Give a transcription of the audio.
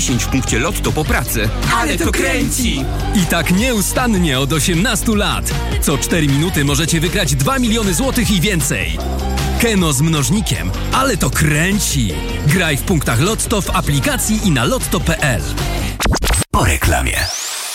10 w punkcie Lotto po pracy. Ale to kręci! I tak nieustannie od 18 lat. Co 4 minuty możecie wygrać 2 miliony złotych i więcej. Keno z mnożnikiem. Ale to kręci! Graj w punktach Lotto w aplikacji i na lotto.pl. Po reklamie.